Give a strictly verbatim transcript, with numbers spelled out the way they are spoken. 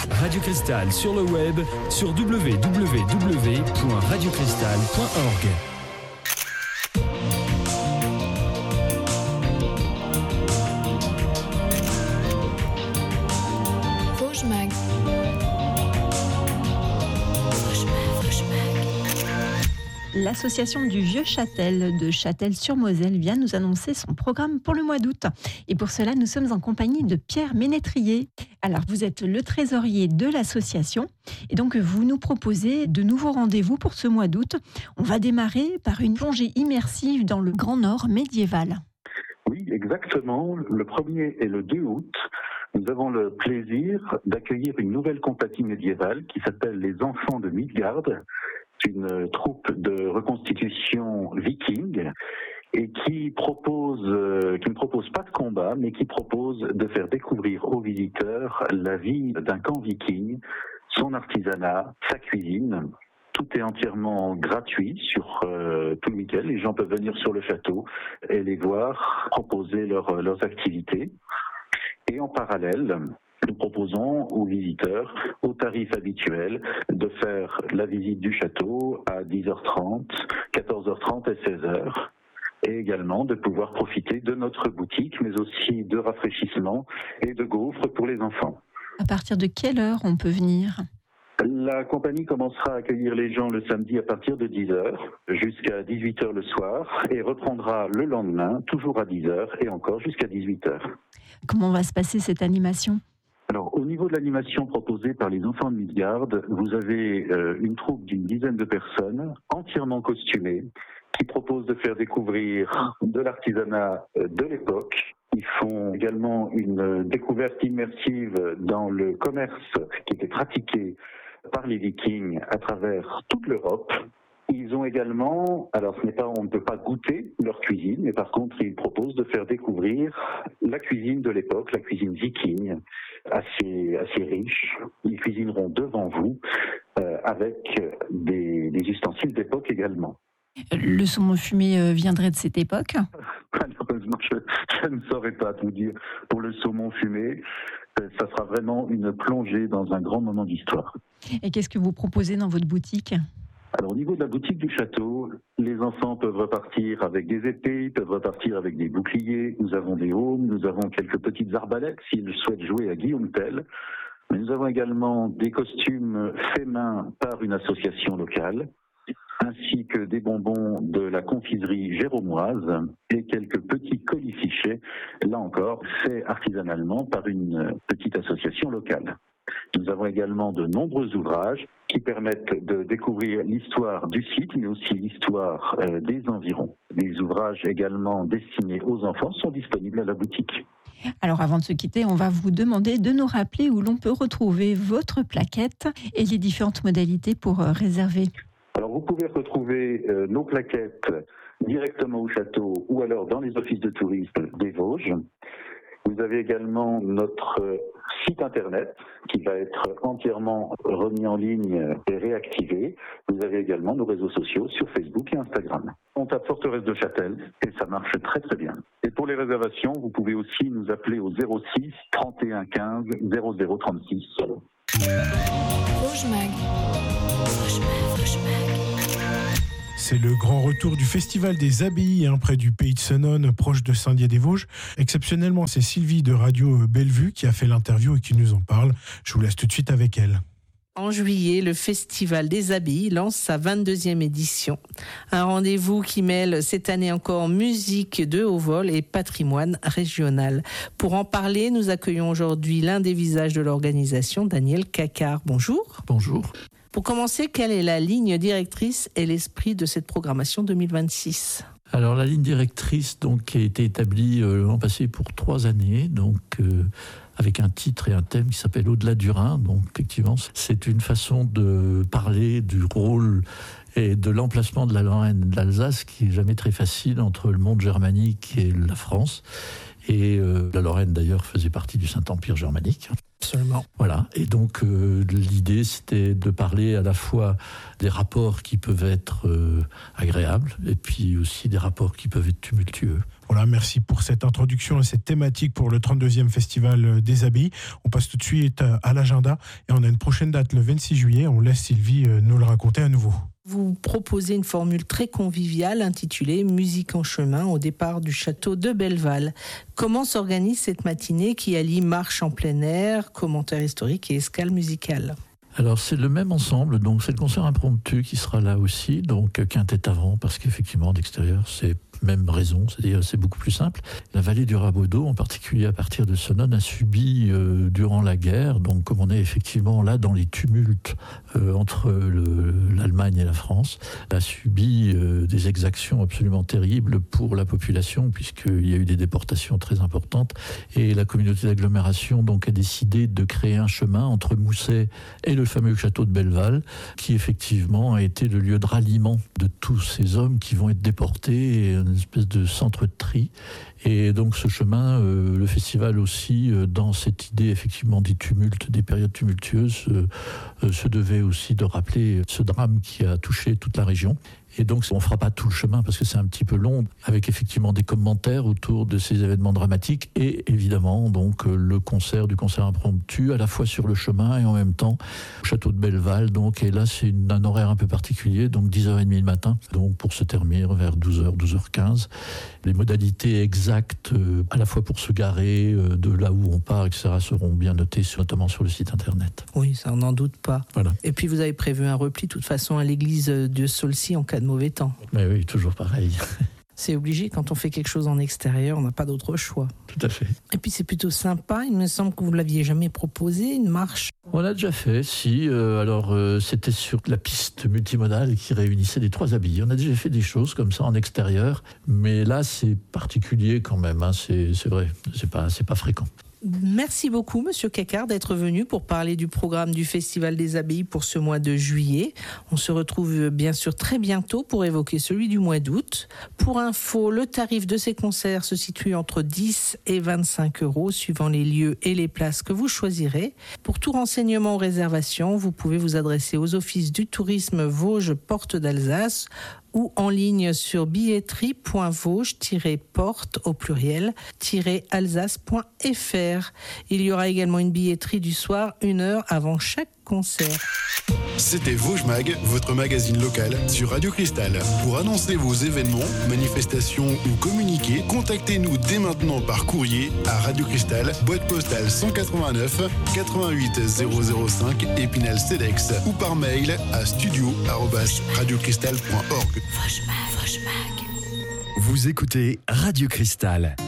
Radio Cristal sur le web sur w w w point radio cristal point org. L'association du Vieux Châtel de Châtel-sur-Moselle vient nous annoncer son programme pour le mois d'août. Et pour cela, nous sommes en compagnie de Pierre Ménétrier. Alors, vous êtes le trésorier de l'association et donc vous nous proposez de nouveaux rendez-vous pour ce mois d'août. On va démarrer par une plongée immersive dans le Grand Nord médiéval. Oui, exactement. Le premier et le deux août, nous avons le plaisir d'accueillir une nouvelle compagnie médiévale qui s'appelle les Enfants de Midgard. C'est une troupe de reconstitution viking et qui propose, euh, qui ne propose pas de combat, mais qui propose de faire découvrir aux visiteurs la vie d'un camp viking, son artisanat, sa cuisine. Tout est entièrement gratuit sur euh, tout le week-end. Les gens peuvent venir sur le château et les voir proposer leur, leurs activités. Et en parallèle, nous proposons aux visiteurs, au tarif habituel, de faire la visite du château à dix heures trente, quatorze heures trente et seize heures. Et également de pouvoir profiter de notre boutique, mais aussi de rafraîchissement et de gaufres pour les enfants. À partir de quelle heure on peut venir ? La compagnie commencera à accueillir les gens le samedi à partir de dix heures jusqu'à dix-huit heures le soir et reprendra le lendemain, toujours à dix heures et encore jusqu'à dix-huit heures. Comment va se passer cette animation ? Alors, au niveau de l'animation proposée par les Enfants de Midgard, vous avez euh, une troupe d'une dizaine de personnes entièrement costumées qui proposent de faire découvrir de l'artisanat de l'époque. Ils font également une découverte immersive dans le commerce qui était pratiqué par les Vikings à travers toute l'Europe. Ils ont également, alors ce n'est pas, on ne peut pas goûter leur cuisine, mais par contre ils proposent de faire découvrir la cuisine de l'époque, la cuisine viking, assez, assez riche. Ils cuisineront devant vous euh, avec des, des ustensiles d'époque également. Le saumon fumé viendrait de cette époque ? Malheureusement, je, je ne saurais pas tout dire. Pour le saumon fumé, ça sera vraiment une plongée dans un grand moment d'histoire. Et qu'est-ce que vous proposez dans votre boutique ? Alors au niveau de la boutique du château, les enfants peuvent repartir avec des épées, ils peuvent repartir avec des boucliers, nous avons des aumes, nous avons quelques petites arbalètes s'ils souhaitent jouer à Guillaume Tell. Mais nous avons également des costumes faits main par une association locale, ainsi que des bonbons de la confiserie géromoise et quelques petits colis fichés, là encore, faits artisanalement par une petite association locale. Nous avons également de nombreux ouvrages qui permettent de découvrir l'histoire du site, mais aussi l'histoire euh, des environs. Les ouvrages également destinés aux enfants sont disponibles à la boutique. Alors avant de se quitter, on va vous demander de nous rappeler où l'on peut retrouver votre plaquette et les différentes modalités pour euh, réserver. Alors vous pouvez retrouver euh, nos plaquettes directement au château ou alors dans les offices de tourisme des Vosges. Vous avez également notre site internet qui va être entièrement remis en ligne et réactivé. Vous avez également nos réseaux sociaux sur Facebook et Instagram. On tape Forteresse de Châtel et ça marche très très bien. Et pour les réservations, vous pouvez aussi nous appeler au zéro six trente et un quinze zéro zéro trente-six. Rouge Mag. Rouge Mag. Rouge Mag. C'est le grand retour du Festival des Abbayes, hein, près du Pays de Senones, proche de Saint-Dié-des-Vosges. Exceptionnellement, c'est Sylvie de Radio Bellevue qui a fait l'interview et qui nous en parle. Je vous laisse tout de suite avec elle. En juillet, le Festival des Abbayes lance sa vingt-deuxième édition. Un rendez-vous qui mêle cette année encore musique de haut vol et patrimoine régional. Pour en parler, nous accueillons aujourd'hui l'un des visages de l'organisation, Daniel Cacard. Bonjour. Bonjour. Pour commencer, quelle est la ligne directrice et l'esprit de cette programmation deux mille vingt-six ? Alors la ligne directrice donc, a été établie euh, l'an passé pour trois années, donc euh, avec un titre et un thème qui s'appelle Au-delà du Rhin. Donc effectivement, c'est une façon de parler du rôle et de l'emplacement de la Lorraine et de l'Alsace qui n'est jamais très facile entre le monde germanique et la France. Et euh, la Lorraine d'ailleurs faisait partie du Saint-Empire germanique. Absolument. Voilà, et donc euh, l'idée c'était de parler à la fois des rapports qui peuvent être euh, agréables et puis aussi des rapports qui peuvent être tumultueux. Voilà, merci pour cette introduction et cette thématique pour le trente-deuxième Festival des Abbayes. On passe tout de suite à l'agenda et on a une prochaine date le vingt-six juillet. On laisse Sylvie nous le raconter à nouveau. Vous proposez une formule très conviviale intitulée « Musique en chemin » au départ du château de Belleval. Comment s'organise cette matinée qui allie marche en plein air, commentaire historique et escale musicale ? Alors c'est le même ensemble, donc c'est le concert impromptu qui sera là aussi, donc quintet avant, parce qu'effectivement d'extérieur c'est même raison, c'est-à-dire c'est beaucoup plus simple. La vallée du Rabodeau, en particulier à partir de Senones, a subi euh, durant la guerre, donc comme on est effectivement là dans les tumultes euh, entre le, l'Allemagne et la France, a subi euh, des exactions absolument terribles pour la population, puisqu'il y a eu des déportations très importantes, et la communauté d'agglomération donc a décidé de créer un chemin entre Mousset et le fameux château de Belleval, qui effectivement a été le lieu de ralliement de tous ces hommes qui vont être déportés, et une espèce de centre de tri. Et donc ce chemin, euh, le festival aussi, euh, dans cette idée effectivement des tumultes, des périodes tumultueuses, euh, euh, se devait aussi de rappeler ce drame qui a touché toute la région. Et donc, on ne fera pas tout le chemin parce que c'est un petit peu long, avec effectivement des commentaires autour de ces événements dramatiques et évidemment donc le concert du concert impromptu, à la fois sur le chemin et en même temps au château de Belleval. Donc, et là, c'est une, un horaire un peu particulier, donc dix heures trente le matin, donc pour se terminer vers douze heures, douze heures quinze. Les modalités exactes, euh, à la fois pour se garer, euh, de là où on part, et cetera, seront bien notées, sur, notamment sur le site internet. Oui, ça, on n'en doute pas. Voilà. Et puis, vous avez prévu un repli, de toute façon, à l'église de Saulcy en cas de mauvais temps. Mais oui, toujours pareil. C'est obligé, quand on fait quelque chose en extérieur, on n'a pas d'autre choix. Tout à fait. Et puis c'est plutôt sympa, il me semble que vous ne l'aviez jamais proposé, une marche. On l'a déjà fait, si. Euh, alors, euh, c'était sur la piste multimodale qui réunissait les trois Abbayes. On a déjà fait des choses comme ça en extérieur, mais là, c'est particulier quand même, hein, c'est, c'est vrai, c'est pas, c'est pas fréquent. Merci beaucoup, Monsieur Cacard, d'être venu pour parler du programme du Festival des Abbayes pour ce mois de juillet. On se retrouve bien sûr très bientôt pour évoquer celui du mois d'août. Pour info, le tarif de ces concerts se situe entre dix et vingt-cinq euros, suivant les lieux et les places que vous choisirez. Pour tout renseignement ou réservation, vous pouvez vous adresser aux offices du tourisme Vosges Porte d'Alsace ou en ligne sur billetterie point vosges tiret porte au pluriel alsace point f r. Il y aura également une billetterie du soir une heure avant chaque concert. C'était Vosges Mag, votre magazine local sur Radio Cristal. Pour annoncer vos événements, manifestations ou communiquer, contactez-nous dès maintenant par courrier à Radio Cristal, boîte postale cent quatre-vingt-neuf quatre-vingt-huit zéro zéro cinq Épinal Cedex ou par mail à studio arobase radiocristal point org. Vosges Mag, Vosges Mag. Vous écoutez Radio Cristal.